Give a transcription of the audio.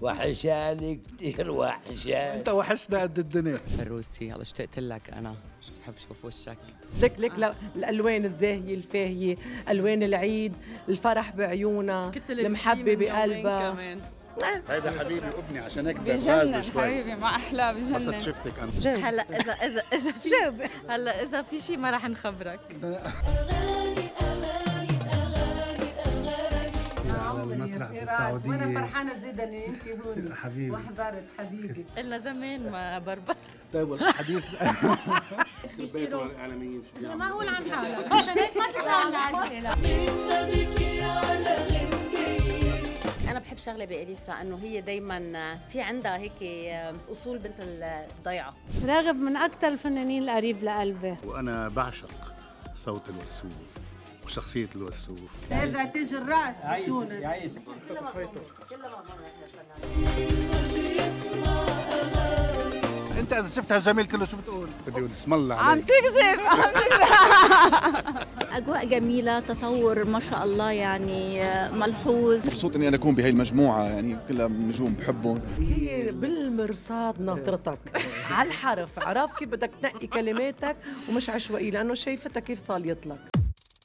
وحشاني كتير وحشاني. انت وحشنا قد الدنيا. فروسي يلا اشتقت لك انا، بحب اشوف وشك. لك الالوان الزاهيه الفاهيه، الوان العيد، الفرح بعيونها، المحبه بقلبها. هيدا حبيبي ابني عشان هيك بجنن حبيبي مع احلى بجنن. قصد شفتك انا. هلا اذا في هلا اذا في شيء ما راح نخبرك. على المسرح بالسعودية وانا فرحانه زيدا ان انت هون حبيبي وحضرت حبيبي. قلنا زمان ما بربر. طيب والحديث معقول عن حالك عشان هيك ما تسألنا أسئلة. أنا بحب شغلة بإليسا إنه هي دايماً في عندها هيك أصول بنت الضيعة. راغب من أكثر الفنانين القريب لقلبي. وانا بعشق صوت الوسوف وشخصية الوسوف. هذا تاج الراس في تونس. انت اذا شفتها جميل كله شو بتقول؟ بدي اقول اسم الله عم عليك. تكذب أجواء جميلة، تطور ما شاء الله يعني ملحوظ. مبسوط اني انا اكون بهي المجموعه، يعني كلها نجوم بحبهم. هي بالمرصاد ناطرتك على الحرف، عرف كيف بدك تنقي كلماتك ومش عشوائي، لانه شايفتها كيف صاليت لك.